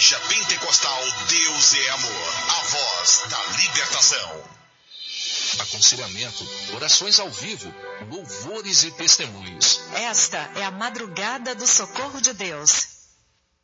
Igreja Pentecostal Deus é Amor, a voz da libertação. Aconselhamento, orações ao vivo, louvores e testemunhos. Esta é a madrugada do socorro de Deus.